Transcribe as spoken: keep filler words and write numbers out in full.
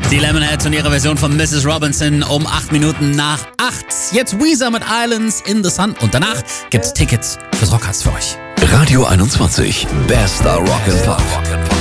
Die Lemonheads und ihre Version von Missus Robinson um acht Minuten nach acht. Jetzt Weezer mit Islands in the Sun und danach gibt's Tickets fürs Rockharz für euch. Radio einundzwanzig, bester Rock and Pop.